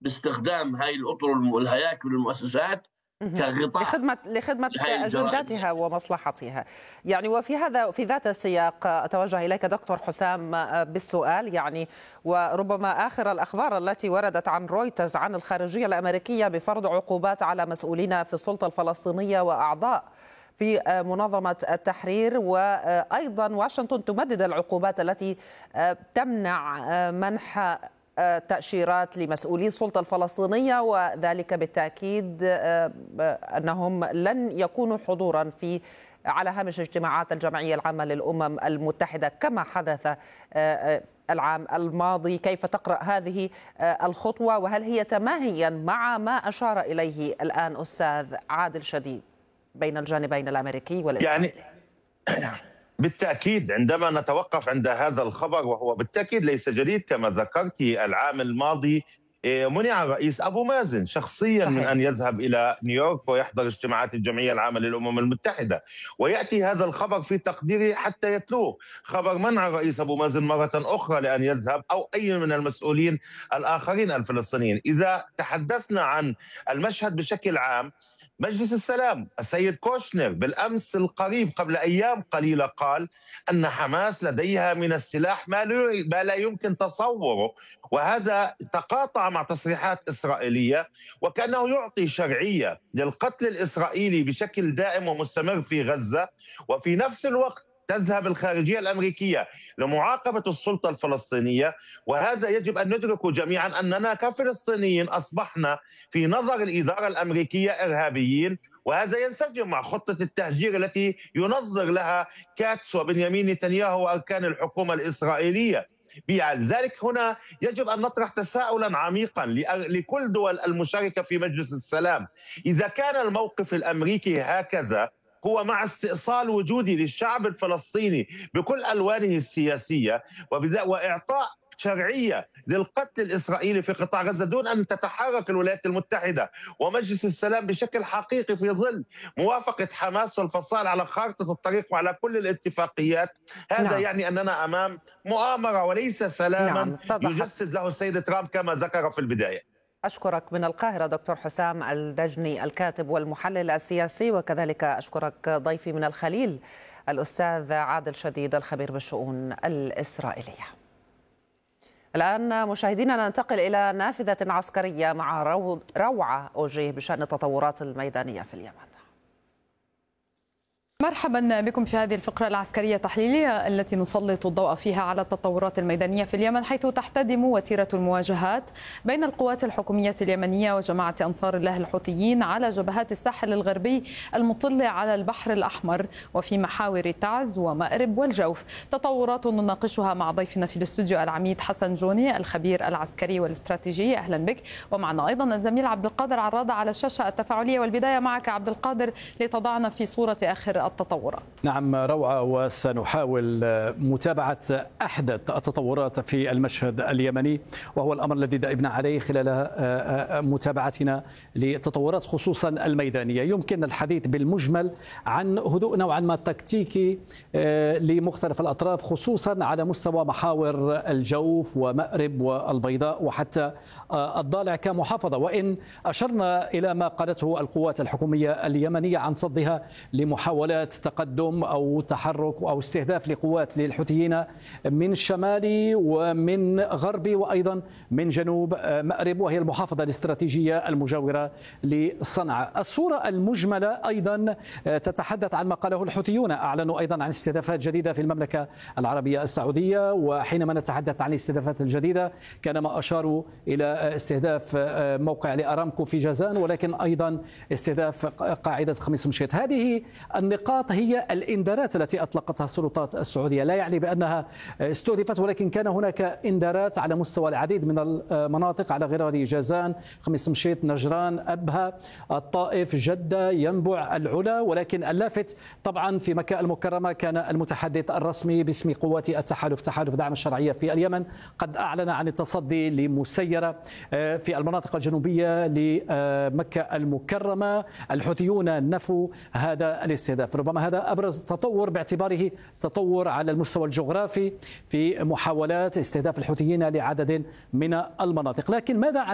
باستخدام هاي الأطر والهياكل والمؤسسات كغطاء لخدمة لهاي الجرائم. أجنداتها ومصلحتها. يعني في ذات السياق أتوجه إليك دكتور حسام بالسؤال، يعني وربما آخر الأخبار التي وردت عن رويترز عن الخارجية الأمريكية بفرض عقوبات على مسؤولين في السلطة الفلسطينية وأعضاء في منظمة التحرير، وأيضا واشنطن تمدد العقوبات التي تمنع منح تأشيرات لمسؤولي السلطة الفلسطينية، وذلك بالتأكيد أنهم لن يكونوا حضورا على هامش اجتماعات الجمعية العامة للأمم المتحدة كما حدث العام الماضي. كيف تقرأ هذه الخطوة، وهل هي تماهيا مع ما أشار إليه الآن أستاذ عادل شديد بين الجانبين الأمريكي والإسرائيلي؟ بالتأكيد عندما نتوقف عند هذا الخبر، وهو بالتأكيد ليس جديد كما ذكرت، العام الماضي منع الرئيس أبو مازن شخصيا من أن يذهب إلى نيويورك ويحضر اجتماعات الجمعية العامة للأمم المتحدة، ويأتي هذا الخبر في تقديري حتى يتلوه خبر منع الرئيس أبو مازن مرة أخرى لأن يذهب، أو أي من المسؤولين الآخرين الفلسطينيين. إذا تحدثنا عن المشهد بشكل عام، مجلس السلام السيد كوشنر بالأمس القريب قبل أيام قليلة قال أن حماس لديها من السلاح ما لا يمكن تصوره، وهذا تقاطع مع تصريحات إسرائيلية، وكأنه يعطي شرعية للقتل الإسرائيلي بشكل دائم ومستمر في غزة. وفي نفس الوقت تذهب الخارجية الأمريكية لمعاقبة السلطة الفلسطينية، وهذا يجب أن ندركه جميعا أننا كفلسطينيين أصبحنا في نظر الإدارة الأمريكية إرهابيين، وهذا ينسجم مع خطة التهجير التي ينظر لها كاتس وبنيامين نتنياهو وأركان الحكومة الإسرائيلية. لذلك هنا يجب أن نطرح تساؤلا عميقا لكل دول المشاركة في مجلس السلام. إذا كان الموقف الأمريكي هكذا، هو مع استئصال وجودي للشعب الفلسطيني بكل ألوانه السياسية وإعطاء شرعية للقتل الإسرائيلي في قطاع غزة دون أن تتحرك الولايات المتحدة ومجلس السلام بشكل حقيقي في ظل موافقة حماس والفصائل على خارطة الطريق وعلى كل الاتفاقيات، هذا يعني أننا أمام مؤامرة وليس سلاما يجسد له السيد ترامب كما ذكر في البداية. أشكرك من القاهرة دكتور حسام الدجني الكاتب والمحلل السياسي، وكذلك أشكرك ضيفي من الخليل الأستاذ عادل شديد الخبير بالشؤون الإسرائيلية. الآن مشاهدينا ننتقل إلى نافذة عسكرية مع روعة أوجيه بشأن التطورات الميدانية في اليمن. مرحبا بكم في هذه الفقرة العسكرية التحليلية التي نسلط الضوء فيها على التطورات الميدانية في اليمن، حيث تحتدم وتيرة المواجهات بين القوات الحكومية اليمنية وجماعة أنصار الله الحوثيين على جبهات الساحل الغربي المطل على البحر الأحمر وفي محاور تعز ومأرب والجوف. تطورات نناقشها مع ضيفنا في الاستوديو العميد حسن جوني الخبير العسكري والاستراتيجي. أهلا بك. ومعنا أيضا الزميل عبد القادر عرادة على الشاشة التفاعلية. والبداية معك عبد القادر لتضعنا في صورة آخر التطورات. نعم روعة، وسنحاول متابعة أحدث التطورات في المشهد اليمني، وهو الأمر الذي دأبنا عليه خلال متابعتنا للتطورات خصوصا الميدانية. يمكن الحديث بالمجمل عن هدوء نوعا ما تكتيكي لمختلف الأطراف، خصوصا على مستوى محاور الجوف ومأرب والبيضاء وحتى الضالع كمحافظة، وإن أشرنا إلى ما قالته القوات الحكومية اليمنية عن صدها لمحاولات تقدم أو تحرك أو استهداف لقوات للحوثيين من شمالي ومن غربي وأيضا من جنوب مأرب، وهي المحافظة الاستراتيجية المجاورة لصنعاء. الصورة المجملة أيضا تتحدث عن ما قاله الحوثيون، أعلنوا أيضا عن استهدافات جديدة في المملكة العربية السعودية، وحينما نتحدث عن الاستهدافات الجديدة كان ما أشاروا إلى استهداف موقع لأرامكو في جازان، ولكن أيضا استهداف قاعدة خميس مشيط. هذه النقاط هي الإنذارات التي أطلقتها السلطات السعودية، لا يعني بأنها استهدفت، ولكن كان هناك إنذارات على مستوى العديد من المناطق على غرار جازان، خميس مشيط، نجران، أبها، الطائف، جدة، ينبع، العلا. ولكن اللافت طبعا في مكة المكرمة كان المتحدث الرسمي باسم قوات التحالف، تحالف دعم الشرعية في اليمن، قد أعلن عن التصدي لمسيرة في المناطق الجنوبية لمكة المكرمة. الحوثيون نفوا هذا الاستهداف. ربما هذا أبرز تطور باعتباره تطور على المستوى الجغرافي في محاولات استهداف الحوثيين لعدد من المناطق. لكن ماذا عن